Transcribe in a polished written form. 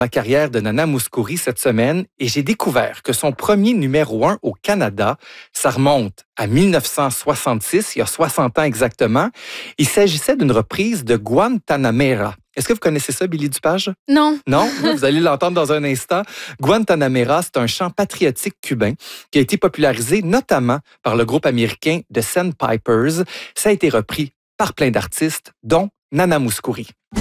la carrière de Nana Mouskouri cette semaine et j'ai découvert que son premier numéro 1 au Canada, ça remonte à 1966, il y a 60 ans exactement. Il s'agissait d'une reprise de Guantanamera. Est-ce que vous connaissez ça, Billy Dupage? Non. Non? Vous allez l'entendre dans un instant. Guantanamera, c'est un chant patriotique cubain qui a été popularisé notamment par le groupe américain The Sandpipers. Ça a été repris par plein d'artistes, dont Nana Mouskouri.